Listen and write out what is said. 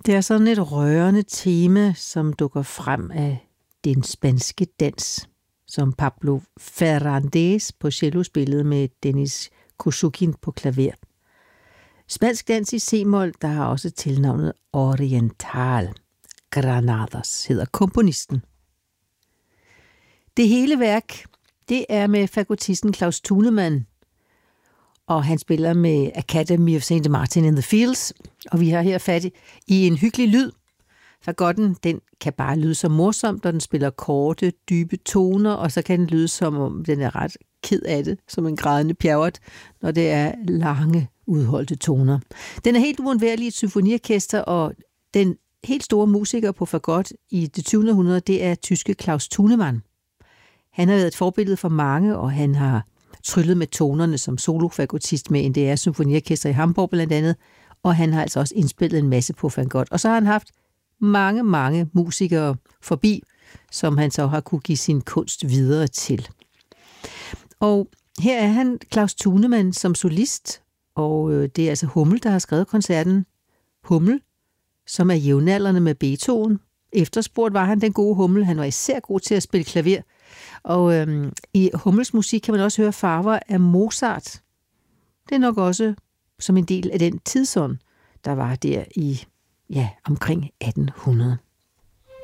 Det er sådan et rørende tema, som dukker frem af den spanske dans, som Pablo Ferrandez på cello spillede med Denis Kossukin på klaver. Spansk dans i c-mol, der har også tilnavnet Oriental. Granados hedder komponisten. Det hele værk, det er med fagotisten Klaus Thunemann, og han spiller med Academy of St. Martin in the Fields, og vi har her fat i en hyggelig lyd. Fagotten, den kan bare lyde så morsomt, når den spiller korte, dybe toner, og så kan den lyde som om den er ret ked af det, som en grædende pjerrot, når det er lange, udholdte toner. Den er helt uundværlig i et symfoniorkester, og den helt store musiker på fagot i det 20. århundrede, det er tyske Klaus Thunemann. Han har været et forbillede for mange, og han har tryllet med tonerne som solofagotist med NDR Symfoniorkester i Hamburg blandt andet, og han har altså også indspillet en masse på fagot. Og så har han haft mange musikere forbi, som han så har kunne give sin kunst videre til. Og her er han, Klaus Thunemann, som solist, og det er altså Hummel, der har skrevet koncerten. Hummel, som er jævnaldrende med Beethoven. Efterspurgt var han den gode Hummel. Han var især god til at spille klaver. Og i Hummels musik kan man også høre farver af Mozart. Det er nok også som en del af den tidsånd, der var der i omkring 1800.